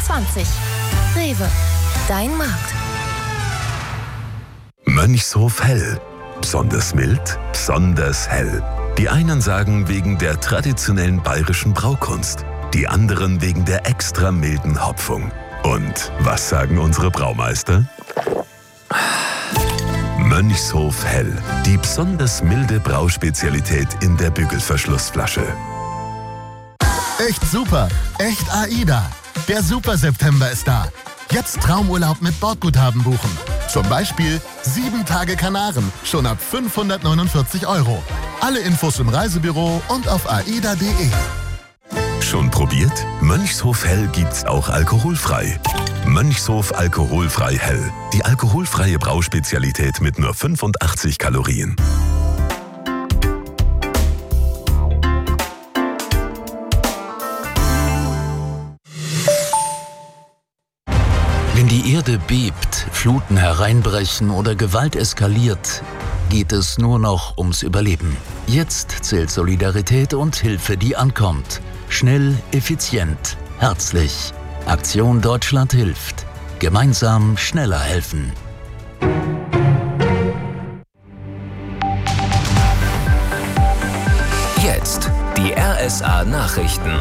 24. Rewe, dein Markt. Mönchshof Hell. Besonders mild, besonders hell. Die einen sagen wegen der traditionellen bayerischen Braukunst, die anderen wegen der extra milden Hopfung. Und was sagen unsere Braumeister? Mönchshof Hell, die besonders milde Brauspezialität in der Bügelverschlussflasche. Echt super, echt AIDA. Der Super September ist da. Jetzt Traumurlaub mit Bordguthaben buchen. Zum Beispiel 7 Tage Kanaren, schon ab 549 €. Alle Infos im Reisebüro und auf aida.de. Schon probiert? Mönchshof Hell gibt's auch alkoholfrei. Mönchshof Alkoholfrei Hell. Die alkoholfreie Brauspezialität mit nur 85 Kalorien. Wenn die Erde bebt, Fluten hereinbrechen oder Gewalt eskaliert, geht es nur noch ums Überleben. Jetzt zählt Solidarität und Hilfe, die ankommt. Schnell, effizient, herzlich. Aktion Deutschland hilft. Gemeinsam schneller helfen. Jetzt die RSA Nachrichten.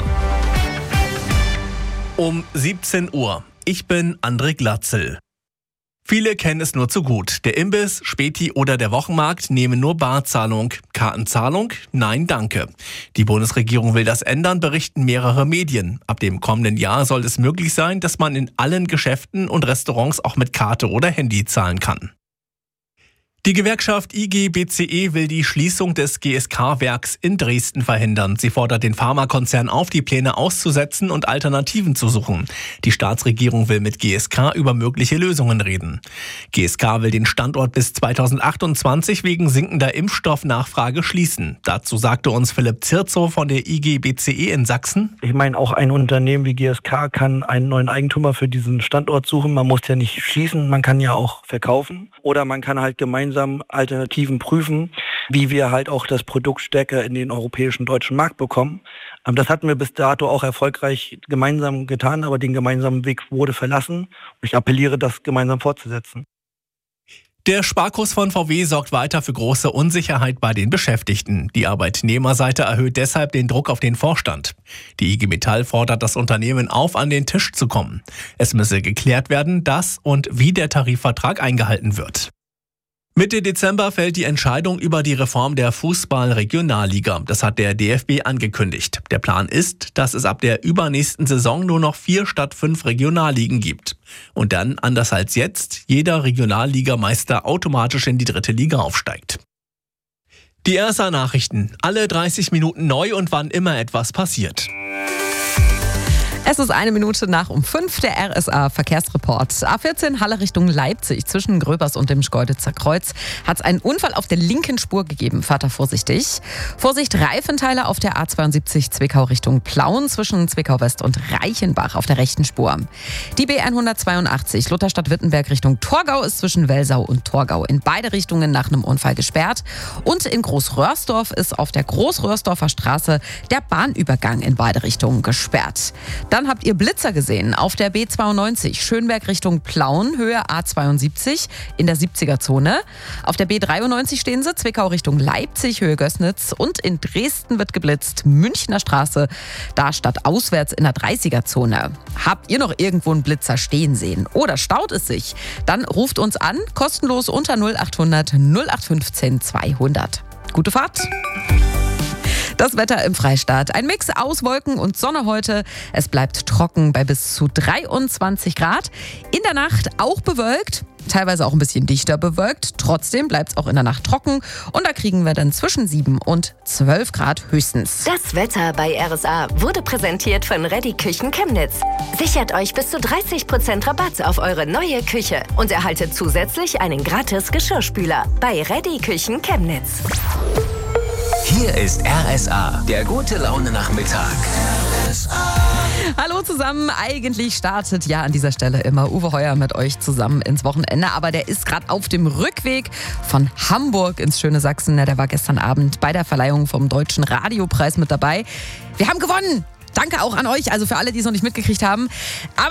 Um 17 Uhr. Ich bin André Glatzel. Viele kennen es nur zu gut. Der Imbiss, Späti oder der Wochenmarkt nehmen nur Barzahlung. Kartenzahlung? Nein, danke. Die Bundesregierung will das ändern, berichten mehrere Medien. Ab dem kommenden Jahr soll es möglich sein, dass man in allen Geschäften und Restaurants auch mit Karte oder Handy zahlen kann. Die Gewerkschaft IG BCE will die Schließung des GSK-Werks in Dresden verhindern. Sie fordert den Pharmakonzern auf, die Pläne auszusetzen und Alternativen zu suchen. Die Staatsregierung will mit GSK über mögliche Lösungen reden. GSK will den Standort bis 2028 wegen sinkender Impfstoffnachfrage schließen. Dazu sagte uns Philipp Zirzow von der IG BCE in Sachsen. Ich meine, auch ein Unternehmen wie GSK kann einen neuen Eigentümer für diesen Standort suchen. Man muss ja nicht schließen, man kann ja auch verkaufen. Oder man kann halt gemeinsam Alternativen prüfen, wie wir halt auch das Produkt stärker in den europäischen deutschen Markt bekommen. Das hatten wir bis dato auch erfolgreich gemeinsam getan, aber den gemeinsamen Weg wurde verlassen. Ich appelliere, das gemeinsam fortzusetzen. Der Sparkurs von VW sorgt weiter für große Unsicherheit bei den Beschäftigten. Die Arbeitnehmerseite erhöht deshalb den Druck auf den Vorstand. Die IG Metall fordert das Unternehmen auf, an den Tisch zu kommen. Es müsse geklärt werden, dass und wie der Tarifvertrag eingehalten wird. Mitte Dezember fällt die Entscheidung über die Reform der Fußball-Regionalliga. Das hat der DFB angekündigt. Der Plan ist, dass es ab der übernächsten Saison nur noch 4 statt 5 Regionalligen gibt. Und dann, anders als jetzt, jeder Regionalligameister automatisch in die 3. Liga aufsteigt. Die RSA Nachrichten. Alle 30 Minuten neu und wann immer etwas passiert. Es ist 1 Minute nach um 5, der RSA Verkehrsreport. A14 Halle Richtung Leipzig zwischen Gröbers und dem Schkeuditzer Kreuz hat es einen Unfall auf der linken Spur gegeben. Fahrt da vorsichtig. Vorsicht, Reifenteile auf der A72 Zwickau Richtung Plauen zwischen Zwickau West und Reichenbach auf der rechten Spur. Die B182 Lutherstadt-Wittenberg Richtung Torgau ist zwischen Welsau und Torgau in beide Richtungen nach einem Unfall gesperrt. Und in Großröhrsdorf ist auf der Großröhrsdorfer Straße der Bahnübergang in beide Richtungen gesperrt. Dann habt ihr Blitzer gesehen auf der B92 Schönberg Richtung Plauen, Höhe A72 in der 70er-Zone. Auf der B93 stehen sie, Zwickau Richtung Leipzig, Höhe Gößnitz. Und in Dresden wird geblitzt, Münchner Straße, da statt auswärts in der 30er-Zone. Habt ihr noch irgendwo einen Blitzer stehen sehen oder staut es sich? Dann ruft uns an, kostenlos unter 0800 0815 200. Gute Fahrt! Das Wetter im Freistaat. Ein Mix aus Wolken und Sonne heute. Es bleibt trocken bei bis zu 23 Grad. In der Nacht auch bewölkt, teilweise auch ein bisschen dichter bewölkt. Trotzdem bleibt es auch in der Nacht trocken. Und da kriegen wir dann zwischen 7 und 12 Grad höchstens. Das Wetter bei RSA wurde präsentiert von Reddy Küchen Chemnitz. Sichert euch bis zu 30% Rabatt auf eure neue Küche und erhaltet zusätzlich einen gratis Geschirrspüler bei Reddy Küchen Chemnitz. Hier ist RSA, der gute Laune-Nachmittag. Hallo zusammen, eigentlich startet ja an dieser Stelle immer Uwe Heuer mit euch zusammen ins Wochenende, aber der ist gerade auf dem Rückweg von Hamburg ins schöne Sachsen. Der war gestern Abend bei der Verleihung vom Deutschen Radiopreis mit dabei. Wir haben gewonnen! Danke auch an euch, also für alle, die es noch nicht mitgekriegt haben. Aber